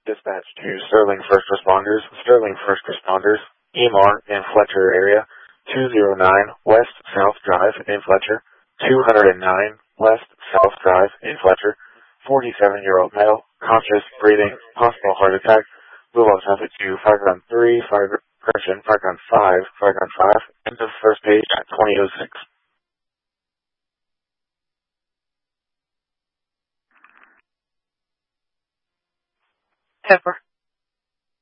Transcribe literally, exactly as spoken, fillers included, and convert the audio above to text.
Dispatch to Sterling First Responders, Sterling First Responders, E M R in Fletcher area, two oh nine West South Drive in Fletcher, two oh nine West South Drive in Fletcher, forty-seven-year-old male, conscious, breathing, possible heart attack, move on traffic to Fireground three, Fire, correction, Fireground five, Fireground five, end of first page at twenty oh six. Pepper.